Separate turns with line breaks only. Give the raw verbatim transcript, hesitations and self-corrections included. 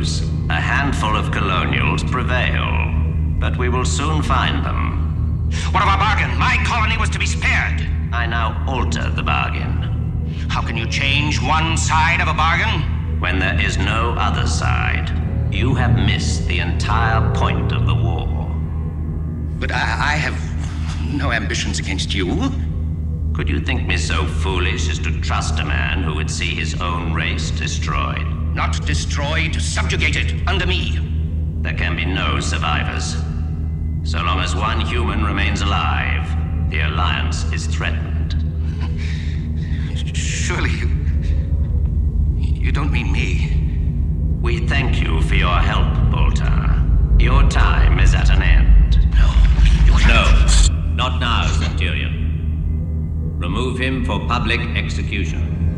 lose. A handful of colonials prevail, but we will soon find them.
What of our bargain? My colony was to be spared.
I now alter the bargain.
How can you change one side of a bargain?
When there is no other side, you have missed the entire point of the war.
But I, I have no ambitions against you.
Could you think me so foolish as to trust a man who would see his own race destroyed?
Not destroyed, subjugated, under me.
There can be no survivors. So long as one human remains alive, the Alliance is threatened.
Surely you... you don't mean me.
We thank you for your help, Boltar. Your time is at an end.
No, you
can't. No, not now, Centurion. Remove him for public execution.